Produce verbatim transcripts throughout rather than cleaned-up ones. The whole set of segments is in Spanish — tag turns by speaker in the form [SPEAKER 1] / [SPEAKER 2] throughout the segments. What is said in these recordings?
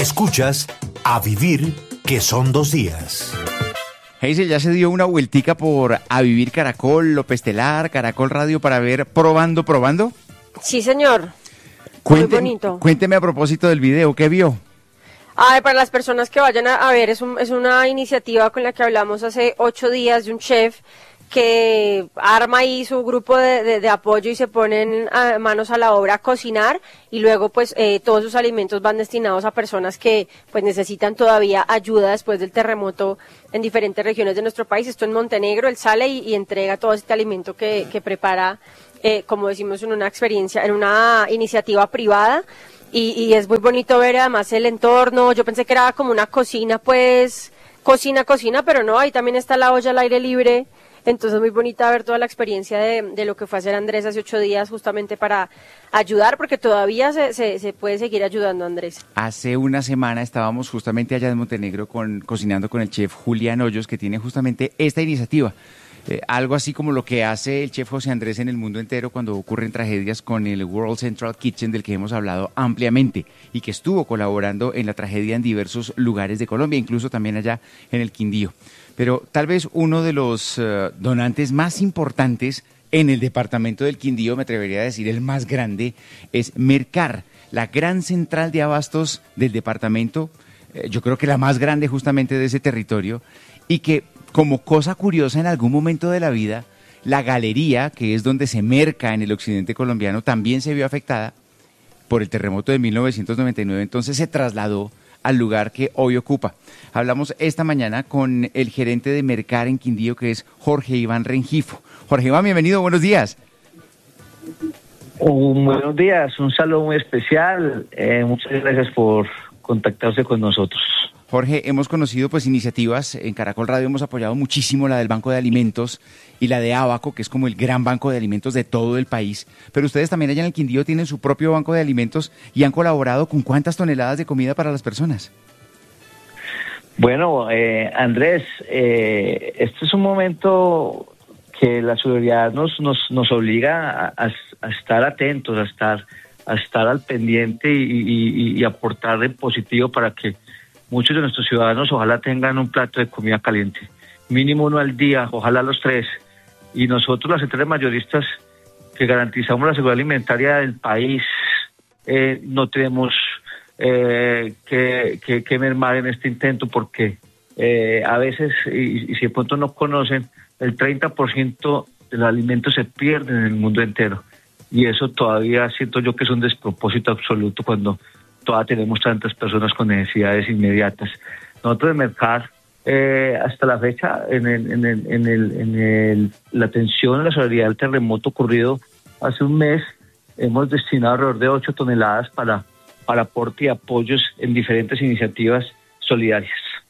[SPEAKER 1] Escuchas A Vivir, que son dos días.
[SPEAKER 2] Hazel, ¿ya se dio una vueltica por A Vivir Caracol, López Telar, Caracol Radio para ver Probando, Probando?
[SPEAKER 3] Sí, señor.
[SPEAKER 2] Cuente,
[SPEAKER 3] Muy bonito.
[SPEAKER 2] Cuénteme a propósito del video, ¿qué vio?
[SPEAKER 3] Ah, para las personas que vayan a, a ver, es, un, es una iniciativa con la que hablamos hace ocho días de un chef que arma ahí su grupo de, de, de apoyo y se ponen a, manos a la obra a cocinar, y luego pues eh, todos sus alimentos van destinados a personas que pues necesitan todavía ayuda después del terremoto en diferentes regiones de nuestro país. Esto en Montenegro, él sale y, y entrega todo este alimento que, que prepara, eh, como decimos, en una experiencia, en una iniciativa privada, y, y es muy bonito ver además el entorno. Yo pensé que era como una cocina, pues, cocina, cocina, pero no, ahí también está la olla al aire libre. Entonces muy bonita ver toda la experiencia de, de lo que fue hacer Andrés hace ocho días justamente para ayudar, porque todavía se, se, se puede seguir ayudando, Andrés.
[SPEAKER 2] Hace una semana estábamos justamente allá en Montenegro con, cocinando con el chef Julián Hoyos, que tiene justamente esta iniciativa. Eh, algo así como lo que hace el chef José Andrés en el mundo entero cuando ocurren tragedias, con el World Central Kitchen, del que hemos hablado ampliamente y que estuvo colaborando en la tragedia en diversos lugares de Colombia, incluso también allá en el Quindío. Pero tal vez uno de los uh, donantes más importantes en el departamento del Quindío, me atrevería a decir el más grande, es Mercar, la gran central de abastos del departamento, eh, yo creo que la más grande justamente de ese territorio, y que como cosa curiosa en algún momento de la vida, la galería, que es donde se merca en el occidente colombiano, también se vio afectada por el terremoto de mil novecientos noventa y nueve, entonces se trasladó al lugar que hoy ocupa. Hablamos esta mañana con el gerente de Mercar en Quindío, que es Jorge Iván Rengifo. Jorge Iván, bienvenido, buenos días.
[SPEAKER 4] Un buenos días, un saludo muy especial. Eh, muchas gracias por contactarse con nosotros.
[SPEAKER 2] Jorge, hemos conocido pues iniciativas, en Caracol Radio hemos apoyado muchísimo la del Banco de Alimentos y la de Abaco, que es como el gran banco de alimentos de todo el país, pero ustedes también allá en el Quindío tienen su propio banco de alimentos y han colaborado con ¿cuántas toneladas de comida para las personas?
[SPEAKER 4] Bueno, eh, Andrés, eh, este es un momento que la solidaridad nos nos, nos obliga a, a, a estar atentos, a estar a estar al pendiente y, y, y aportar en positivo para que muchos de nuestros ciudadanos ojalá tengan un plato de comida caliente, mínimo uno al día, ojalá los tres. Y nosotros, las centrales mayoristas que garantizamos la seguridad alimentaria del país, eh, no tenemos eh, que, que, que mermar en este intento, porque eh, a veces, y, y si de pronto no conocen, el treinta por ciento de los alimentos se pierden en el mundo entero. Y eso todavía siento yo que es un despropósito absoluto cuando todavía tenemos tantas personas con necesidades inmediatas. Nosotros de Mercar, eh, hasta la fecha, en el, en el, en el, en el, la atención a la solidaridad del terremoto ocurrido hace un mes, hemos destinado alrededor de ocho toneladas para, para aporte y apoyos en diferentes iniciativas solidarias.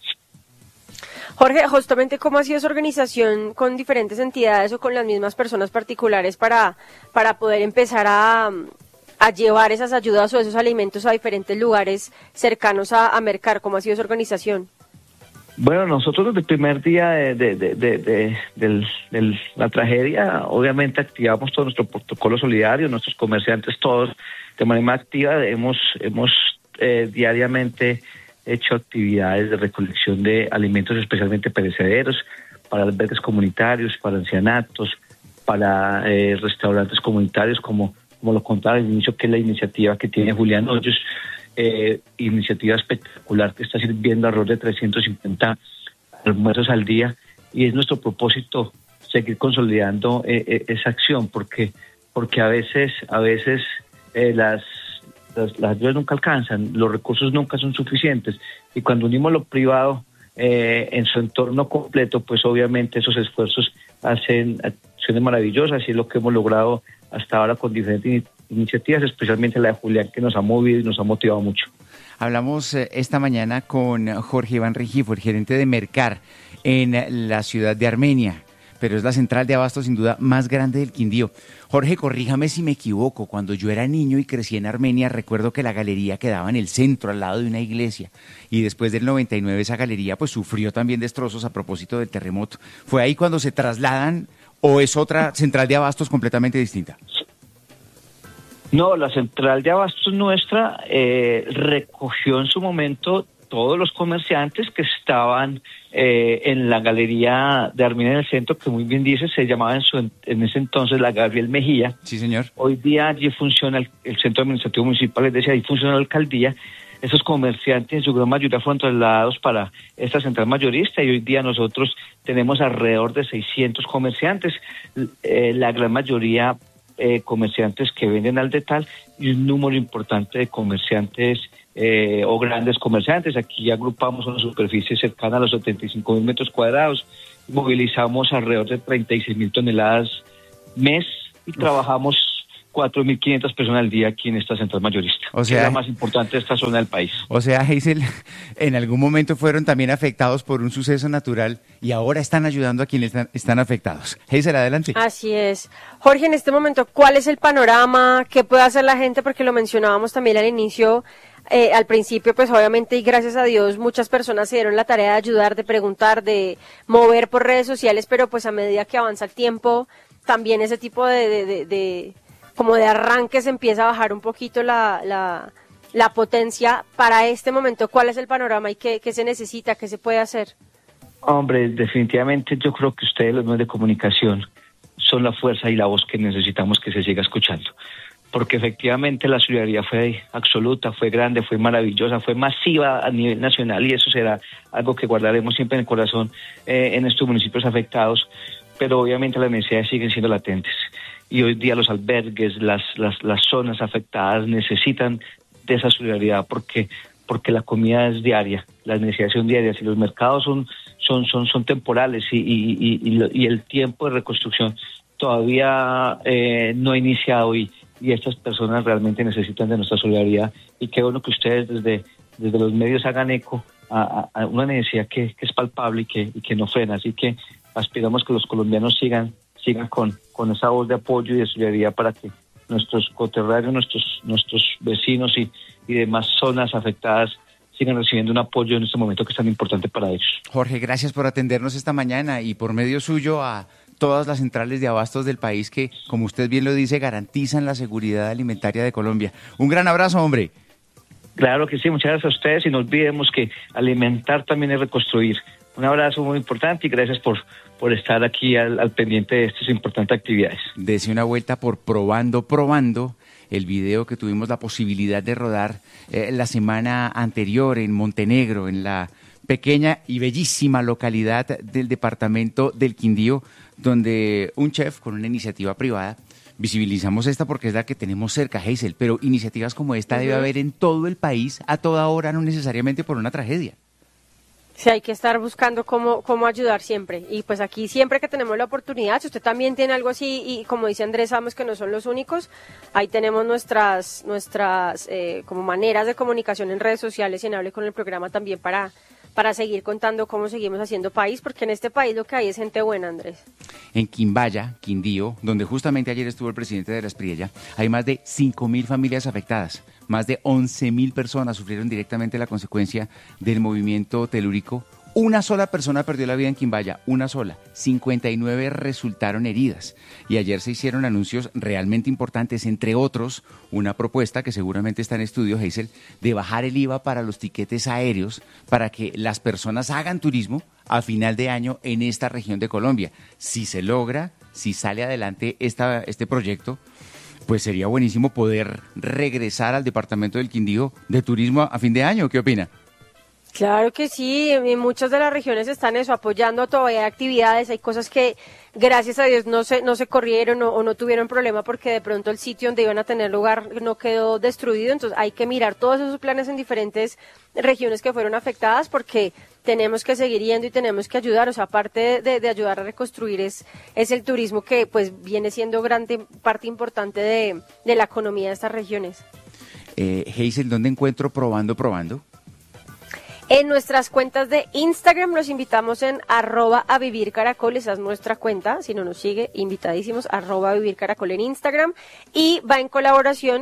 [SPEAKER 3] Jorge, justamente, ¿cómo ha sido su organización con diferentes entidades o con las mismas personas particulares para, para poder empezar a... a llevar esas ayudas o esos alimentos a diferentes lugares cercanos a, a Mercar? ¿Cómo ha sido su organización?
[SPEAKER 4] Bueno, nosotros desde el primer día de, de, de, de, de, de, de la tragedia, obviamente activamos todo nuestro protocolo solidario, nuestros comerciantes todos de manera activa, hemos, hemos eh, diariamente hecho actividades de recolección de alimentos especialmente perecederos para albergues comunitarios, para ancianatos, para eh, restaurantes comunitarios, como como lo contaba al inicio, que es la iniciativa que tiene Julián Hoyos, eh, iniciativa espectacular que está sirviendo alrededor de trescientos cincuenta almuerzos al día, y es nuestro propósito seguir consolidando eh, eh, esa acción, porque porque a veces a veces eh, las, las las ayudas nunca alcanzan, los recursos nunca son suficientes, y cuando unimos lo privado eh, en su entorno completo, pues obviamente esos esfuerzos hacen acciones maravillosas, y es lo que hemos logrado hasta ahora con diferentes in- iniciativas, especialmente la de Julián, que nos ha movido y nos ha motivado mucho.
[SPEAKER 2] Hablamos eh, esta mañana con Jorge Iván Rengifo, el gerente de Mercar en la ciudad de Armenia, pero es la central de abastos sin duda más grande del Quindío. Jorge, corríjame si me equivoco, cuando yo era niño y crecí en Armenia, recuerdo que la galería quedaba en el centro, al lado de una iglesia, y después del noventa y nueve esa galería pues sufrió también destrozos a propósito del terremoto. ¿Fue ahí cuando se trasladan o es otra central de abastos completamente distinta?
[SPEAKER 4] No, la central de abastos nuestra eh, recogió en su momento todos los comerciantes que estaban eh, en la galería de Armenia en el centro, que muy bien dice, se llamaba en, su, en ese entonces la Gabriel Mejía.
[SPEAKER 2] Sí, señor.
[SPEAKER 4] Hoy día allí funciona el, el centro administrativo municipal, es decir, ahí funciona la alcaldía. Esos comerciantes en su gran mayoría fueron trasladados para esta central mayorista y hoy día nosotros tenemos alrededor de seiscientos comerciantes, eh, la gran mayoría eh, comerciantes que venden al detal y un número importante de comerciantes eh, o grandes comerciantes. Aquí agrupamos una superficie cercana a los setenta y cinco mil metros cuadrados, movilizamos alrededor de treinta y seis mil toneladas mes y Uf. trabajamos cuatro mil quinientas personas al día aquí en esta central mayorista, o sea, que es la más importante de esta zona del país.
[SPEAKER 2] O sea, Hazel, en algún momento fueron también afectados por un suceso natural y ahora están ayudando a quienes están, están afectados. Hazel, adelante.
[SPEAKER 3] Así es. Jorge, en este momento, ¿cuál es el panorama? ¿Qué puede hacer la gente? Porque lo mencionábamos también al inicio, eh, al principio, pues obviamente, y gracias a Dios, muchas personas se dieron la tarea de ayudar, de preguntar, de mover por redes sociales, pero pues a medida que avanza el tiempo, también ese tipo de... de, de, de como de arranque se empieza a bajar un poquito la, la, la potencia. Para este momento, ¿cuál es el panorama y qué, qué se necesita, qué se puede hacer?
[SPEAKER 4] Hombre, definitivamente yo creo que ustedes, los medios de comunicación, son la fuerza y la voz que necesitamos que se siga escuchando. Porque efectivamente la solidaridad fue absoluta, fue grande, fue maravillosa, fue masiva a nivel nacional y eso será algo que guardaremos siempre en el corazón eh, en estos municipios afectados, pero obviamente las necesidades siguen siendo latentes. Y hoy día los albergues, las, las, las zonas afectadas necesitan de esa solidaridad porque, porque la comida es diaria, las necesidades son diarias y los mercados son, son, son, son temporales y, y, y, y el tiempo de reconstrucción todavía eh, no ha iniciado y, y estas personas realmente necesitan de nuestra solidaridad y qué bueno que ustedes desde, desde los medios hagan eco a, a una necesidad que, que es palpable y que, y que no frena, así que aspiramos que los colombianos sigan sigan con, con esa voz de apoyo y de solidaridad para que nuestros coterráneos, nuestros nuestros vecinos y, y demás zonas afectadas sigan recibiendo un apoyo en este momento que es tan importante para ellos.
[SPEAKER 2] Jorge, gracias por atendernos esta mañana y por medio suyo a todas las centrales de abastos del país que, como usted bien lo dice, garantizan la seguridad alimentaria de Colombia. Un gran abrazo, hombre.
[SPEAKER 4] Claro que sí, muchas gracias a ustedes y no olvidemos que alimentar también es reconstruir. Un abrazo muy importante y gracias por, por estar aquí al, al pendiente de estas importantes actividades.
[SPEAKER 2] Dese una vuelta por Probando, Probando, el video que tuvimos la posibilidad de rodar eh, la semana anterior en Montenegro, en la pequeña y bellísima localidad del departamento del Quindío, donde un chef con una iniciativa privada, visibilizamos esta porque es la que tenemos cerca, Hazel, pero iniciativas como esta uh-huh. debe haber en todo el país, a toda hora, no necesariamente por una tragedia.
[SPEAKER 3] Sí, hay que estar buscando cómo, cómo ayudar siempre. Y pues aquí siempre que tenemos la oportunidad, si usted también tiene algo así, y como dice Andrés, sabemos que no son los únicos, ahí tenemos nuestras nuestras eh, como maneras de comunicación en redes sociales y en Hable con el programa también para, para seguir contando cómo seguimos haciendo país, porque en este país lo que hay es gente buena, Andrés.
[SPEAKER 2] En Quimbaya, Quindío, donde justamente ayer estuvo el presidente de la Espriella, hay más de cinco mil familias afectadas. Más de once mil personas sufrieron directamente la consecuencia del movimiento telúrico. Una sola persona perdió la vida en Quimbaya, una sola. cincuenta y nueve resultaron heridas. Y ayer se hicieron anuncios realmente importantes, entre otros, una propuesta que seguramente está en estudio, Hazel, de bajar el I V A para los tiquetes aéreos para que las personas hagan turismo a final de año en esta región de Colombia. Si se logra, si sale adelante esta, este proyecto, pues sería buenísimo poder regresar al departamento del Quindío de turismo a fin de año. ¿Qué opina?
[SPEAKER 3] Claro que sí, en muchas de las regiones están eso, apoyando todavía actividades, hay cosas que gracias a Dios no se no se corrieron o, o no tuvieron problema porque de pronto el sitio donde iban a tener lugar no quedó destruido, entonces hay que mirar todos esos planes en diferentes regiones que fueron afectadas porque tenemos que seguir yendo y tenemos que ayudar, o sea, aparte de, de ayudar a reconstruir es, es el turismo que pues viene siendo grande parte importante de, de la economía de estas regiones.
[SPEAKER 2] Eh, Hazel, ¿dónde encuentro Probando, Probando?
[SPEAKER 3] En nuestras cuentas de Instagram los invitamos en arroba a vivir caracol, esa es nuestra cuenta, si no nos sigue, invitadísimos, arroba a vivir caracol en Instagram, y va en colaboración con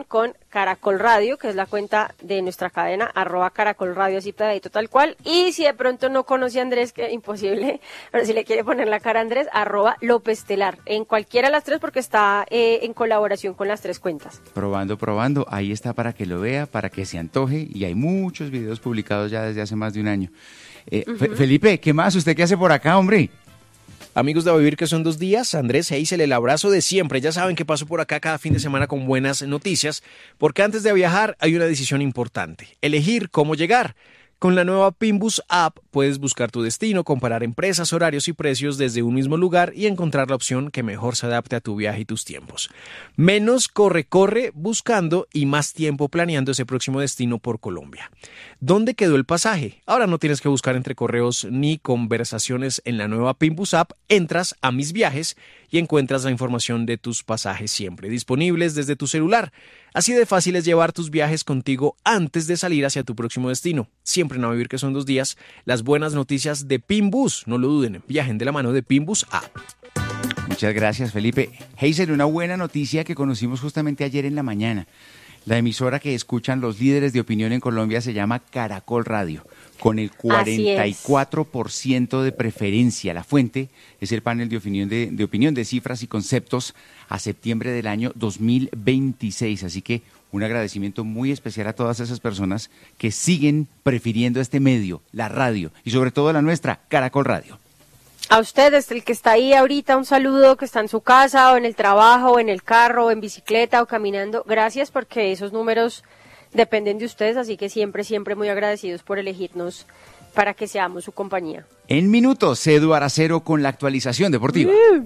[SPEAKER 3] Caracol Radio, que es la cuenta de nuestra cadena, arroba Caracol Radio, así pegadito tal cual. Y si de pronto no conoce a Andrés, que imposible, pero si le quiere poner la cara a Andrés, arroba López Telar, en cualquiera de las tres, porque está eh, en colaboración con las tres cuentas.
[SPEAKER 2] Probando, probando, ahí está para que lo vea, para que se antoje, y hay muchos videos publicados ya desde hace más de un año. Eh, uh-huh. Fe- Felipe, ¿qué más? ¿Usted qué hace por acá, hombre?
[SPEAKER 5] Amigos de A Vivir que son dos días, Andrés Heisel, el abrazo de siempre. Ya saben que paso por acá cada fin de semana con buenas noticias, porque antes de viajar hay una decisión importante, elegir cómo llegar. Con la nueva Pinbus App puedes buscar tu destino, comparar empresas, horarios y precios desde un mismo lugar y encontrar la opción que mejor se adapte a tu viaje y tus tiempos. Menos corre-corre buscando y más tiempo planeando ese próximo destino por Colombia. ¿Dónde quedó el pasaje? Ahora no tienes que buscar entre correos ni conversaciones en la nueva Pinbus App. Entras a Mis Viajes y encuentras la información de tus pasajes siempre disponibles desde tu celular. Así de fácil es llevar tus viajes contigo antes de salir hacia tu próximo destino. Siempre en A Vivir que son dos días, las buenas noticias de Pinbus. No lo duden, viajen de la mano de Pinbus App.
[SPEAKER 2] Muchas gracias, Felipe. Heisel, una buena noticia que conocimos justamente ayer en la mañana. La emisora que escuchan los líderes de opinión en Colombia se llama Caracol Radio, con el cuarenta y cuatro por ciento de preferencia. La fuente es el panel de opinión de, de opinión de cifras y conceptos a septiembre del año dos mil veintiséis. Así que un agradecimiento muy especial a todas esas personas que siguen prefiriendo este medio, la radio, y sobre todo la nuestra, Caracol Radio.
[SPEAKER 3] A ustedes, el que está ahí ahorita, un saludo, que está en su casa o en el trabajo o en el carro o en bicicleta o caminando. Gracias, porque esos números dependen de ustedes, así que siempre, siempre muy agradecidos por elegirnos para que seamos su compañía.
[SPEAKER 2] En minutos, Edu Aracero con la actualización deportiva. Uh.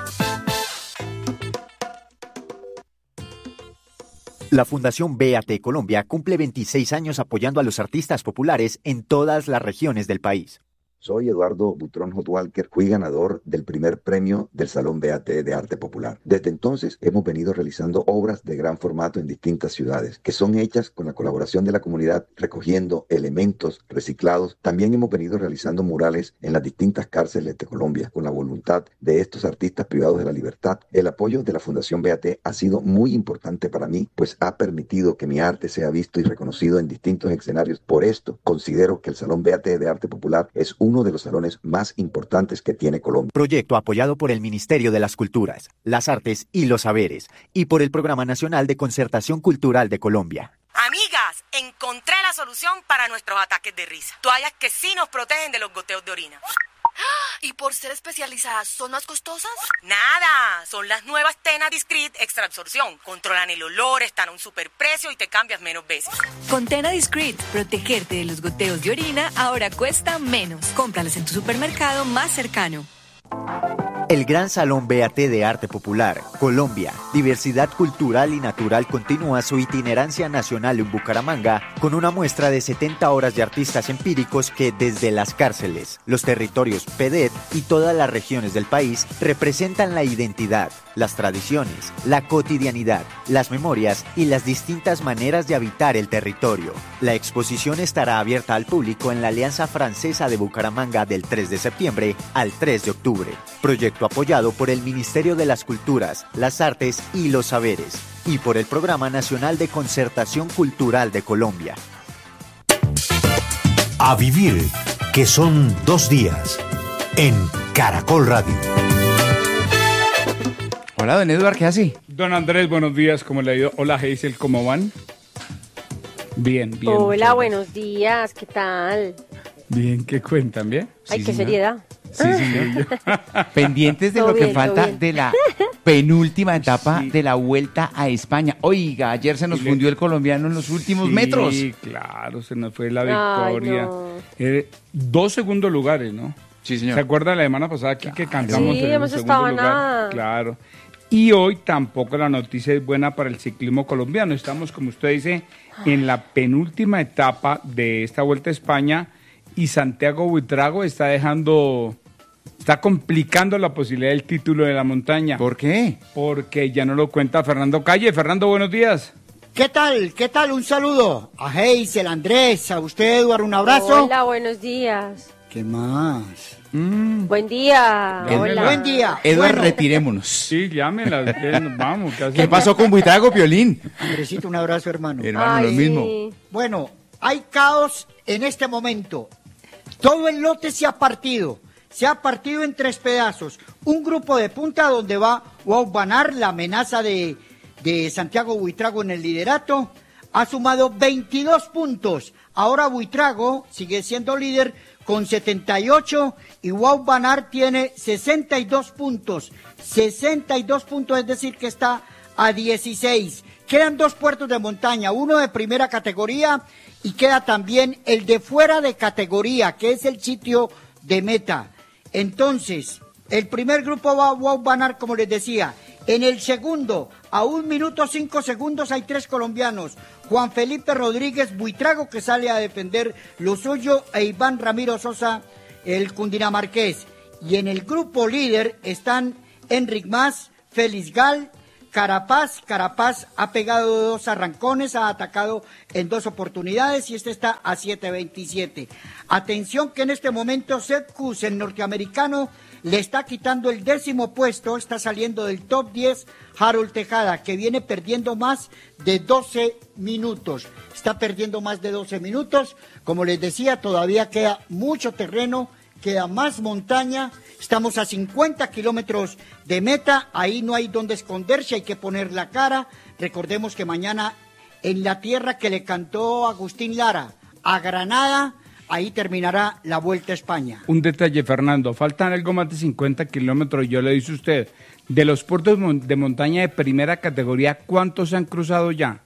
[SPEAKER 6] La Fundación B A T Colombia cumple veintiséis años apoyando a los artistas populares en todas las regiones del país.
[SPEAKER 7] Soy Eduardo Butrón Hotwalker, fui ganador del primer premio del Salón B A T de Arte Popular. Desde entonces hemos venido realizando obras de gran formato en distintas ciudades, que son hechas con la colaboración de la comunidad, recogiendo elementos reciclados. También hemos venido realizando murales en las distintas cárceles de Colombia, con la voluntad de estos artistas privados de la libertad. El apoyo de la Fundación B A T ha sido muy importante para mí, pues ha permitido que mi arte sea visto y reconocido en distintos escenarios. Por esto, considero que el Salón B A T de Arte Popular es un uno de los salones más importantes que tiene Colombia.
[SPEAKER 6] Proyecto apoyado por el Ministerio de las Culturas, las Artes y los Saberes y por el Programa Nacional de Concertación Cultural de Colombia.
[SPEAKER 8] Amigas, encontré la solución para nuestros ataques de risa. Toallas que sí nos protegen de los goteos de orina.
[SPEAKER 9] ¿Y por ser especializadas son más costosas?
[SPEAKER 8] Nada, son las nuevas Tena Discreet Extra Absorción. Controlan el olor, están a un superprecio y te cambias menos veces.
[SPEAKER 10] Con Tena Discreet, protegerte de los goteos de orina ahora cuesta menos. Cómpralas en tu supermercado más cercano.
[SPEAKER 6] El Gran Salón B A T de Arte Popular, Colombia, Diversidad Cultural y Natural continúa su itinerancia nacional en Bucaramanga con una muestra de setenta horas de artistas empíricos que desde las cárceles, los territorios P D E T y todas las regiones del país representan la identidad, las tradiciones, la cotidianidad, las memorias y las distintas maneras de habitar el territorio. La exposición estará abierta al público en la Alianza Francesa de Bucaramanga del tres de septiembre al tres de octubre. Proyecto apoyado por el Ministerio de las Culturas, las Artes y los Saberes y por el Programa Nacional de Concertación Cultural de Colombia.
[SPEAKER 1] A vivir, que son dos días, en Caracol Radio.
[SPEAKER 2] Hola, don Eduardo, ¿qué hace?
[SPEAKER 11] Don Andrés, buenos días, ¿cómo le ha ido? Hola, Heisel, ¿cómo van? Bien, bien.
[SPEAKER 3] Hola, buenos días, ¿qué tal?
[SPEAKER 11] Bien, ¿qué cuentan, bien?
[SPEAKER 3] Ay,
[SPEAKER 11] Sí,
[SPEAKER 3] qué
[SPEAKER 11] señor.
[SPEAKER 3] seriedad.
[SPEAKER 2] Sí, señor. Pendientes de
[SPEAKER 3] Todo
[SPEAKER 2] lo que
[SPEAKER 3] bien, todo
[SPEAKER 2] falta
[SPEAKER 3] bien.
[SPEAKER 2] de la penúltima etapa
[SPEAKER 11] Sí.
[SPEAKER 2] de la Vuelta a España. Oiga, ayer se nos
[SPEAKER 11] Y le-
[SPEAKER 2] fundió el colombiano en los últimos
[SPEAKER 11] Sí,
[SPEAKER 2] metros.
[SPEAKER 11] claro, se nos fue la
[SPEAKER 3] Ay,
[SPEAKER 11] victoria.
[SPEAKER 3] no.
[SPEAKER 11] Eh, dos segundos lugares, ¿no?
[SPEAKER 2] Sí,
[SPEAKER 11] ¿Se
[SPEAKER 2] señor.
[SPEAKER 11] acuerda la semana pasada aquí que cantamos
[SPEAKER 3] Sí,
[SPEAKER 11] en el
[SPEAKER 3] hemos
[SPEAKER 11] segundo
[SPEAKER 3] estado a
[SPEAKER 11] lugar?
[SPEAKER 3] nada.
[SPEAKER 11] Claro. Y hoy tampoco la noticia es buena para el ciclismo colombiano. Estamos, como usted dice, en la penúltima etapa de esta Vuelta a España y Santiago Buitrago está dejando... Está complicando la posibilidad del título de la montaña.
[SPEAKER 2] ¿Por qué?
[SPEAKER 11] Porque ya no lo cuenta Fernando Calle. Fernando, buenos días.
[SPEAKER 12] ¿Qué tal? ¿Qué tal? Un saludo a Heisel, Andrés, a usted, Eduardo, un abrazo.
[SPEAKER 3] Hola, buenos días.
[SPEAKER 12] ¿Qué más?
[SPEAKER 11] Mm.
[SPEAKER 3] Buen día.
[SPEAKER 2] Ed-
[SPEAKER 3] Hola.
[SPEAKER 12] Buen día.
[SPEAKER 2] Eduardo,
[SPEAKER 12] Bueno,
[SPEAKER 2] retirémonos.
[SPEAKER 11] Sí, llámenla. que nos vamos. ¿qué
[SPEAKER 2] ¿Qué
[SPEAKER 11] hacemos?
[SPEAKER 2] pasó con Buitrago, Piolín?
[SPEAKER 12] Andresito, un abrazo, hermano.
[SPEAKER 2] Hermano,
[SPEAKER 3] Ay,
[SPEAKER 2] lo mismo.
[SPEAKER 3] sí.
[SPEAKER 12] Bueno, hay caos en este momento. Todo el lote se ha partido. Se ha partido en tres pedazos. Un grupo de punta donde va Wout van Aert, la amenaza de, de Santiago Buitrago en el liderato. Ha sumado veintidós puntos. Ahora Buitrago sigue siendo líder con setenta y ocho y Wout van Aert tiene sesenta y dos puntos. sesenta y dos puntos, es decir que está a dieciséis. Quedan dos puertos de montaña, uno de primera categoría y queda también el de fuera de categoría, que es el sitio de meta. Entonces, el primer grupo va a Wout van Aert, como les decía. En el segundo, a un minuto cinco segundos, hay tres colombianos. Juan Felipe Rodríguez Buitrago, que sale a defender lo suyo, e Iván Ramiro Sosa, el cundinamarqués. Y en el grupo líder están Enric Mas, Félix Gal, Carapaz. Carapaz ha pegado dos arrancones, ha atacado en dos oportunidades y este está a siete veintisiete. Atención que en este momento Seth Kuss, el norteamericano, le está quitando el décimo puesto, está saliendo del top diez Harold Tejada, que viene perdiendo más de doce minutos. Está perdiendo más de doce minutos. Como les decía, todavía queda mucho terreno, queda más montaña. Estamos a cincuenta kilómetros de meta, ahí no hay donde esconderse, hay que poner la cara. Recordemos que mañana en la tierra que le cantó Agustín Lara, a Granada, ahí terminará la Vuelta a España.
[SPEAKER 11] Un detalle, Fernando, faltan algo más de cincuenta kilómetros, yo le dice a usted, de los puertos de montaña de primera categoría, ¿cuántos se han cruzado ya?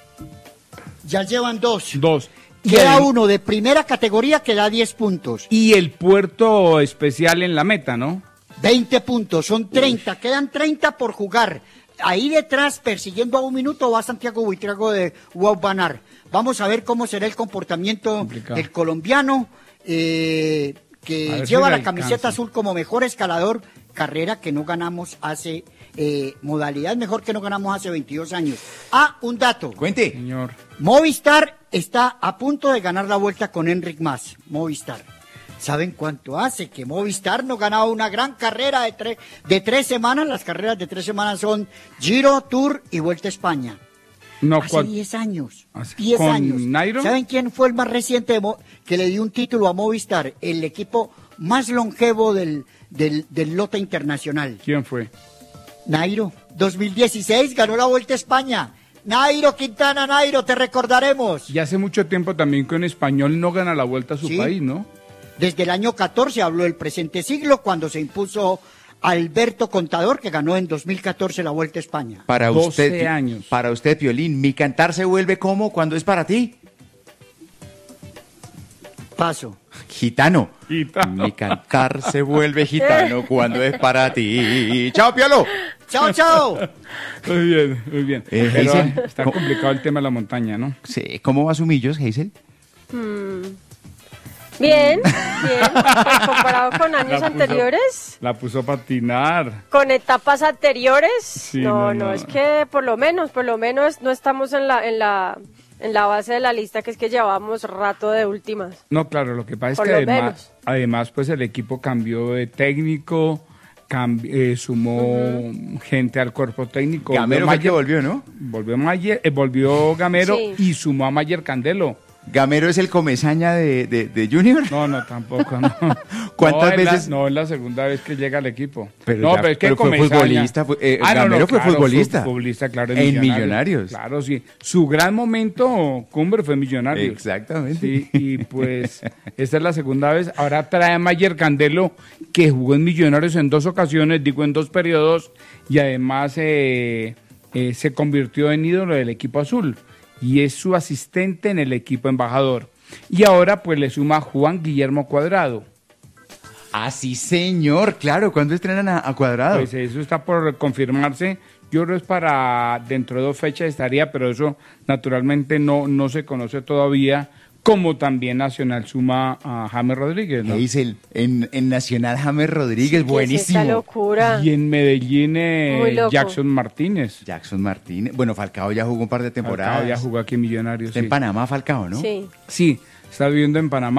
[SPEAKER 12] Ya llevan dos.
[SPEAKER 11] Dos.
[SPEAKER 12] Queda
[SPEAKER 11] el,
[SPEAKER 12] uno de primera categoría que da diez puntos.
[SPEAKER 11] Y el puerto especial en la meta, ¿no?
[SPEAKER 12] veinte puntos, son treinta, Uf. Quedan treinta por jugar. Ahí detrás, persiguiendo a un minuto, va Santiago Buitrago de Wout van Aert. Vamos a ver cómo será el comportamiento Complicado. del colombiano, eh, que lleva si la camiseta alcanza. azul como mejor escalador, carrera que no ganamos hace, eh, modalidad mejor que no ganamos hace veintidós años. Ah, un dato.
[SPEAKER 2] Cuente.
[SPEAKER 11] Señor.
[SPEAKER 12] Movistar está a punto de ganar la vuelta con Enric Mas, Movistar. ¿Saben cuánto hace que Movistar no ganaba una gran carrera de, tre- de tres semanas? Las carreras de tres semanas son Giro, Tour y Vuelta a España.
[SPEAKER 11] No,
[SPEAKER 12] hace
[SPEAKER 11] cual...
[SPEAKER 12] diez años.
[SPEAKER 11] ¿Hace...
[SPEAKER 12] diez
[SPEAKER 11] ¿Con
[SPEAKER 12] años.
[SPEAKER 11] Nairo?
[SPEAKER 12] ¿Saben quién fue el más reciente de Mo- que le dio un título a Movistar? El equipo más longevo del, del, del lote internacional.
[SPEAKER 11] ¿Quién fue?
[SPEAKER 12] Nairo. dos mil dieciséis ganó la Vuelta a España. Nairo Quintana, Nairo, te recordaremos.
[SPEAKER 11] Y hace mucho tiempo también que un español no gana la Vuelta a su
[SPEAKER 12] ¿Sí?
[SPEAKER 11] país, ¿no?
[SPEAKER 12] Desde el año catorce habló del presente siglo, cuando se impuso Alberto Contador, que ganó en dos mil catorce la Vuelta a España.
[SPEAKER 2] Para
[SPEAKER 11] doce
[SPEAKER 2] usted,
[SPEAKER 11] años.
[SPEAKER 2] Para usted, Piolín, ¿mi cantar se vuelve como cuando es para ti?
[SPEAKER 12] Paso.
[SPEAKER 2] Gitano.
[SPEAKER 11] Gitano.
[SPEAKER 2] Mi cantar se vuelve gitano cuando es para ti. ¡Chao, Piolo!
[SPEAKER 12] ¡Chao, chao!
[SPEAKER 11] Muy bien, muy bien.
[SPEAKER 2] Eh,
[SPEAKER 11] Pero
[SPEAKER 2] Hazel,
[SPEAKER 11] está
[SPEAKER 2] ¿cómo?
[SPEAKER 11] complicado el tema de la montaña, ¿no?
[SPEAKER 2] Sí, ¿cómo va su millos, Hazel?
[SPEAKER 3] Hmm. Bien, bien. Pues comparado con años
[SPEAKER 11] La puso-
[SPEAKER 3] anteriores,
[SPEAKER 11] La puso a patinar.
[SPEAKER 3] con etapas anteriores,
[SPEAKER 11] Sí,
[SPEAKER 3] no,
[SPEAKER 11] no,
[SPEAKER 3] no,
[SPEAKER 11] no.
[SPEAKER 3] es que por lo menos, por lo menos no estamos en la, en la, en la base de la lista, que es que llevamos rato de últimas.
[SPEAKER 11] No, claro, lo que pasa es
[SPEAKER 3] Por
[SPEAKER 11] que
[SPEAKER 3] lo
[SPEAKER 11] además,
[SPEAKER 3] menos.
[SPEAKER 11] además, pues el equipo cambió de técnico, cambi- eh, sumó gente al cuerpo técnico.
[SPEAKER 2] Gamero fue el que volvió, ¿no?
[SPEAKER 11] Volvió, Mayer, eh, volvió Gamero
[SPEAKER 3] Sí.
[SPEAKER 11] y sumó a Mayer Candelo.
[SPEAKER 2] ¿Gamero es el comesaña de, de, de Junior?
[SPEAKER 11] No, no, tampoco, no.
[SPEAKER 2] ¿Cuántas
[SPEAKER 11] No, es la-
[SPEAKER 2] veces?
[SPEAKER 11] no, es la segunda vez que llega al equipo.
[SPEAKER 2] Pero
[SPEAKER 11] no,
[SPEAKER 2] ya-
[SPEAKER 11] pero es que
[SPEAKER 2] pero fue
[SPEAKER 11] Comesaña-
[SPEAKER 2] futbolista, fue- eh,
[SPEAKER 11] Ah, no,
[SPEAKER 2] Gamero
[SPEAKER 11] no,
[SPEAKER 2] fue
[SPEAKER 11] claro,
[SPEAKER 2] futbolista.
[SPEAKER 11] fue futbolista, claro, en
[SPEAKER 2] En
[SPEAKER 11] Millonarios.
[SPEAKER 2] Millonarios.
[SPEAKER 11] Claro, sí. Su gran momento, Cumbre, fue Millonarios.
[SPEAKER 2] Exactamente.
[SPEAKER 11] Sí, y pues esta es la segunda vez. Ahora trae a Mayer Candelo, que jugó en Millonarios en dos ocasiones, digo en dos periodos, y además eh, eh, se convirtió en ídolo del equipo azul. Y es su asistente en el equipo embajador. Y ahora pues le suma Juan Guillermo Cuadrado.
[SPEAKER 2] Ah, sí, señor. Claro, ¿cuándo estrenan a, a Cuadrado?
[SPEAKER 11] Pues eso está por confirmarse. Yo creo que es para dentro de dos fechas estaría, pero eso naturalmente no, no se conoce todavía. Como también Nacional suma a James Rodríguez, ¿no?
[SPEAKER 2] Hazel, en, en Nacional James Rodríguez,
[SPEAKER 3] ¿Qué es
[SPEAKER 2] buenísimo.
[SPEAKER 3] esta locura?
[SPEAKER 11] Y en Medellín eh,
[SPEAKER 3] Muy loco.
[SPEAKER 11] Jackson Martínez.
[SPEAKER 2] Jackson Martínez. Bueno, Falcao ya jugó un par de temporadas.
[SPEAKER 11] Falcao ya jugó aquí en Millonarios.
[SPEAKER 2] Está
[SPEAKER 11] sí.
[SPEAKER 2] en Panamá, Falcao, ¿no?
[SPEAKER 3] Sí.
[SPEAKER 11] Sí, está viviendo en Panamá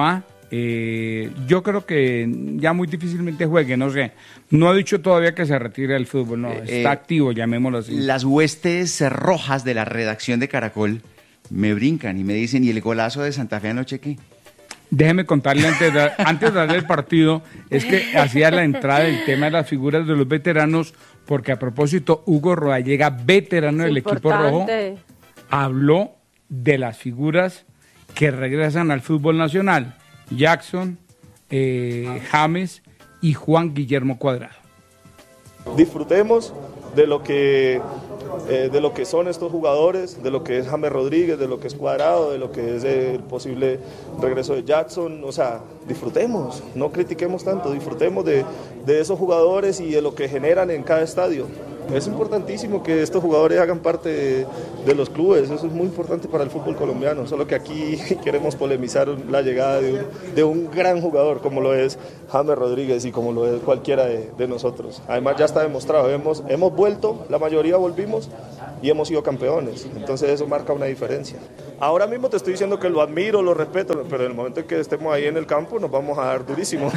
[SPEAKER 11] Eh, yo creo que ya muy difícilmente juegue, no sé. No ha dicho todavía que se retire del fútbol, no, está
[SPEAKER 2] eh,
[SPEAKER 11] activo, llamémoslo así.
[SPEAKER 2] Las huestes rojas de la redacción de Caracol me brincan y me dicen, ¿y el golazo de Santa Fe anoche qué?
[SPEAKER 11] Déjeme contarle antes de, antes de darle el partido, es que hacía la entrada del tema de las figuras de los veteranos, porque a propósito, Hugo Rodallega, veterano del equipo rojo, habló de las figuras que regresan al fútbol nacional. Jackson, eh, James y Juan Guillermo Cuadrado.
[SPEAKER 13] Disfrutemos de lo que eh, de lo que son estos jugadores, de lo que es James Rodríguez, de lo que es Cuadrado, de lo que es el posible regreso de Jackson. O sea, disfrutemos, no critiquemos tanto, disfrutemos de, de esos jugadores y de lo que generan en cada estadio. Es importantísimo que estos jugadores hagan parte de, de los clubes, eso es muy importante para el fútbol colombiano, solo que aquí queremos polemizar la llegada de un, de un gran jugador como lo es James Rodríguez y como lo es cualquiera de, de nosotros. Además ya está demostrado, hemos, hemos vuelto, la mayoría volvimos y hemos sido campeones, entonces eso marca una diferencia. Ahora mismo te estoy diciendo que lo admiro, lo respeto, pero en el momento en que estemos ahí en el campo nos vamos a dar durísimo.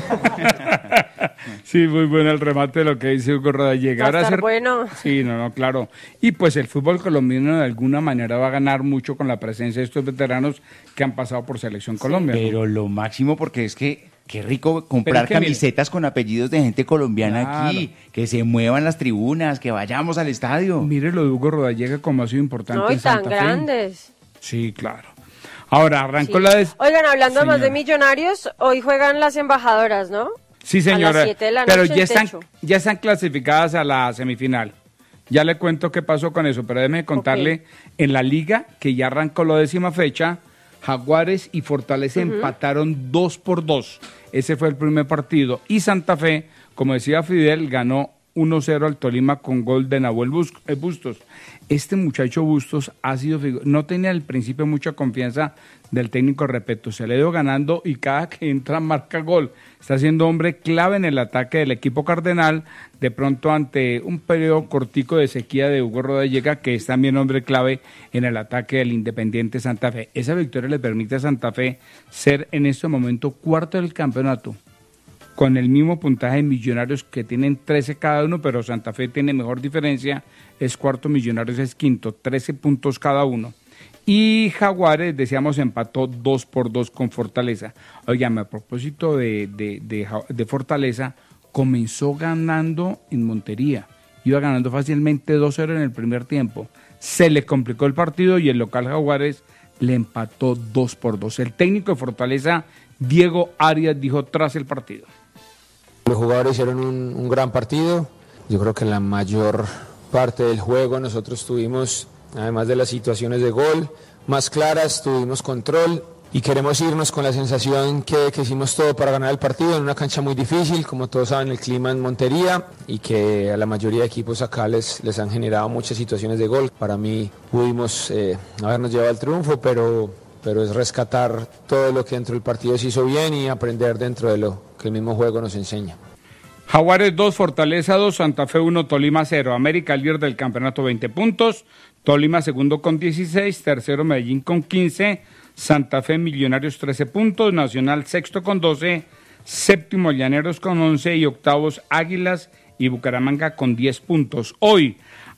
[SPEAKER 11] Sí, muy bueno el remate de lo que dice Hugo Rodallega.
[SPEAKER 3] Va a estar bueno.
[SPEAKER 11] Sí, no, no, claro. Y pues el fútbol colombiano de alguna manera va a ganar mucho con la presencia de estos veteranos que han pasado por Selección Colombia.
[SPEAKER 2] Pero ¿no? Lo máximo, porque es que qué rico comprar
[SPEAKER 11] que
[SPEAKER 2] camisetas mire, con apellidos de gente colombiana claro. Aquí, que se muevan las tribunas, que vayamos al estadio.
[SPEAKER 11] Mire lo de Hugo Rodallega como ha sido importante
[SPEAKER 3] no, y
[SPEAKER 11] en Santa
[SPEAKER 3] tan
[SPEAKER 11] Fe.
[SPEAKER 3] Grandes.
[SPEAKER 11] Sí, claro. Ahora arrancó
[SPEAKER 3] sí.
[SPEAKER 11] la... Des...
[SPEAKER 3] Oigan, hablando
[SPEAKER 11] Señora.
[SPEAKER 3] más de Millonarios, hoy juegan las embajadoras, ¿no?
[SPEAKER 11] Sí, señora.
[SPEAKER 3] A las siete de la
[SPEAKER 11] pero
[SPEAKER 3] noche
[SPEAKER 11] ya están,
[SPEAKER 3] techo.
[SPEAKER 11] ya están clasificadas a la semifinal. Ya le cuento qué pasó con eso, pero déjeme contarle okay. En la liga, que ya arrancó la décima fecha, Jaguares y Fortaleza uh-huh. empataron dos por dos. Ese fue el primer partido. Y Santa Fe, como decía Fidel, ganó uno cero al Tolima con gol de Nahuel Bustos. Este muchacho Bustos ha sido, no tenía al principio mucha confianza del técnico, repito, se le ha ido ganando y cada que entra marca gol. Está siendo hombre clave en el ataque del equipo cardenal, de pronto ante un periodo cortico de sequía de Hugo Rodallega, que es también hombre clave en el ataque del Independiente Santa Fe. Esa victoria le permite a Santa Fe ser en este momento cuarto del campeonato, con el mismo puntaje de Millonarios, que tienen trece cada uno, pero Santa Fe tiene mejor diferencia, es cuarto, Millonarios es quinto, trece puntos cada uno. Y Jaguares, decíamos, empató dos por dos con Fortaleza. Oigan, a propósito de, de, de, de Fortaleza, comenzó ganando en Montería, iba ganando fácilmente dos cero en el primer tiempo, se le complicó el partido y el local Jaguares le empató dos por dos. El técnico de Fortaleza, Diego Arias, dijo tras el partido:
[SPEAKER 14] los jugadores hicieron un, un gran partido. Yo creo que en la mayor parte del juego nosotros tuvimos, además de las situaciones de gol más claras, tuvimos control y queremos irnos con la sensación que, que hicimos todo para ganar el partido en una cancha muy difícil, como todos saben, el clima en Montería, y que a la mayoría de equipos acá les, les han generado muchas situaciones de gol. Para mí pudimos eh, habernos llevado el triunfo, pero, pero es rescatar todo lo que dentro del partido se hizo bien y aprender dentro de lo que el mismo juego nos enseña.
[SPEAKER 11] Jaguares dos, Fortaleza dos, Santa Fe uno, Tolima cero. América líder del campeonato, veinte puntos. Tolima segundo con dieciséis, tercero Medellín con quince, Santa Fe, Millonarios trece puntos, Nacional sexto con doce, séptimo Llaneros con once y octavos Águilas y Bucaramanga con diez puntos. Hoy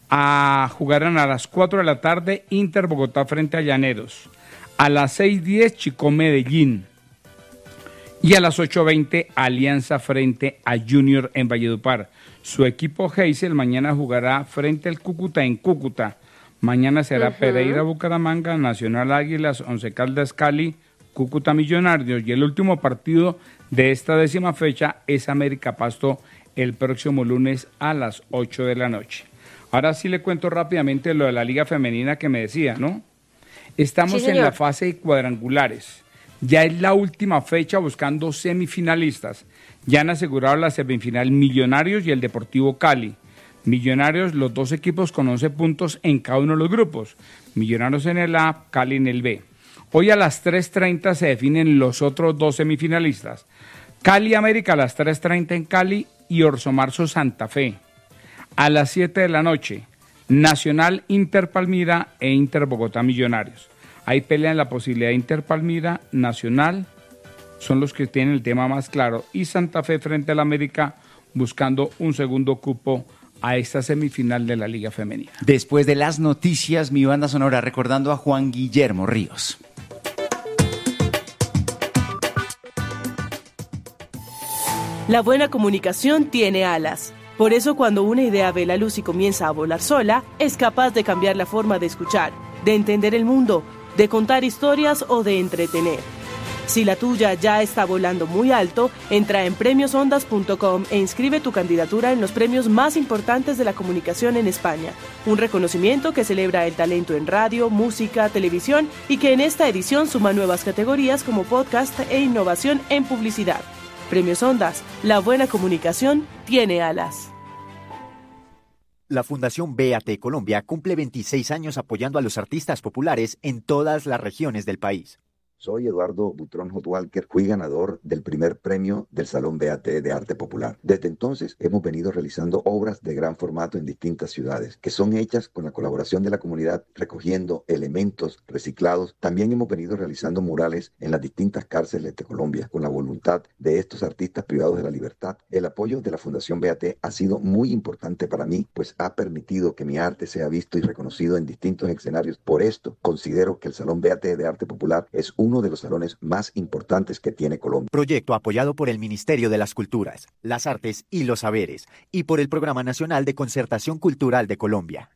[SPEAKER 11] a jugarán a las cuatro de la tarde Inter Bogotá frente a Llaneros, a las seis diez Chico Medellín y a las ocho veinte Alianza frente a Junior en Valledupar. Su equipo Heysel mañana jugará frente al Cúcuta en Cúcuta. Mañana será uh-huh. Pereira Bucaramanga, Nacional Águilas, Once Caldas Cali, Cúcuta Millonarios, y el último partido de esta décima fecha es América Pasto el próximo lunes a las ocho de la noche. Ahora sí le cuento rápidamente lo de la Liga Femenina que me decía, ¿no? Estamos sí, en la fase de cuadrangulares. Ya es la última fecha buscando semifinalistas. Ya han asegurado la semifinal Millonarios y el Deportivo Cali. Millonarios, los dos equipos con once puntos en cada uno de los grupos. Millonarios en el A, Cali en el B. Hoy a las tres treinta se definen los otros dos semifinalistas. Cali América a las tres treinta en Cali y Orso Marzo Santa Fe. A las siete de la noche, Nacional Inter Palmira e Inter Bogotá Millonarios. Ahí pelean la posibilidad de Inter Palmira, Nacional son los que tienen el tema más claro y Santa Fe frente al América buscando un segundo cupo a esta semifinal de la Liga Femenina.
[SPEAKER 2] Después de las noticias, mi banda sonora recordando a Juan Guillermo Ríos.
[SPEAKER 15] La buena comunicación tiene alas. Por eso cuando una idea ve la luz y comienza a volar sola, es capaz de cambiar la forma de escuchar, de entender el mundo, de contar historias o de entretener. Si la tuya ya está volando muy alto, entra en premios ondas punto com e inscribe tu candidatura en los premios más importantes de la comunicación en España. Un reconocimiento que celebra el talento en radio, música, televisión y que en esta edición suma nuevas categorías como podcast e innovación en publicidad. Premios Ondas, la buena comunicación tiene alas.
[SPEAKER 6] La Fundación B A T Colombia cumple veintiséis años apoyando a los artistas populares en todas las regiones del país.
[SPEAKER 7] Soy Eduardo Butrón Hot Walker, fui ganador del primer premio del Salón B A T de Arte Popular. Desde entonces hemos venido realizando obras de gran formato en distintas ciudades, que son hechas con la colaboración de la comunidad, recogiendo elementos reciclados. También hemos venido realizando murales en las distintas cárceles de Colombia, con la voluntad de estos artistas privados de la libertad. El apoyo de la Fundación B A T ha sido muy importante para mí, pues ha permitido que mi arte sea visto y reconocido en distintos escenarios. Por esto, considero que el Salón B A T de Arte Popular es uno de los salones más importantes que tiene Colombia.
[SPEAKER 6] Proyecto apoyado por el Ministerio de las Culturas, las Artes y los Saberes y por el Programa Nacional de Concertación Cultural de Colombia.